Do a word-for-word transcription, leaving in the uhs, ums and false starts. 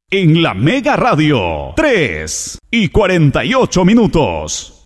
En la Mega Radio, tres y cuarenta y ocho minutos.